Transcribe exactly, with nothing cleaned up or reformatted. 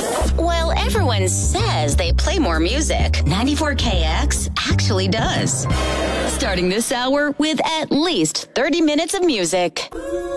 While everyone says they play more music, ninety-four K X actually does. Starting this hour with at least thirty minutes of music.